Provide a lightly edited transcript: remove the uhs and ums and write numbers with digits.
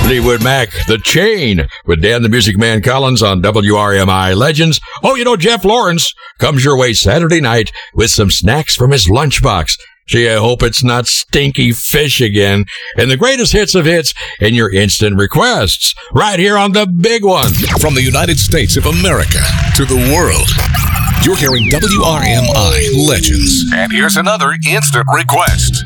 Fleetwood Mac, The Chain, with Dan the Music Man Collins on WRMI Legends. Oh, you know, Jeff Lawrence comes your way Saturday night with some snacks from his lunchbox. Gee, I hope it's not stinky fish again. And the greatest hits of hits and your instant requests. Right here on The Big One. From the United States of America to the world, you're hearing WRMI Legends. And here's another instant request.